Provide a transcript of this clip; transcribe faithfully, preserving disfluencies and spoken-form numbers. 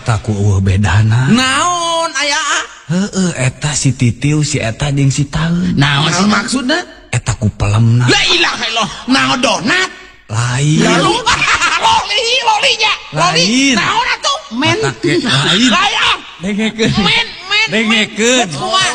etaku eueuh bedana. Naon aya? Heeh, eta si Titiu si eta jeung si Taeun. Naon sih maksudna? Eta ku pelemna. La ilaha illallah. Naon donat? Lain. Lalu loli lolinya. Loli. Naon atuh? Men. Lain. Layan. Dengekeun. Men men. Dengekeun. Kumaha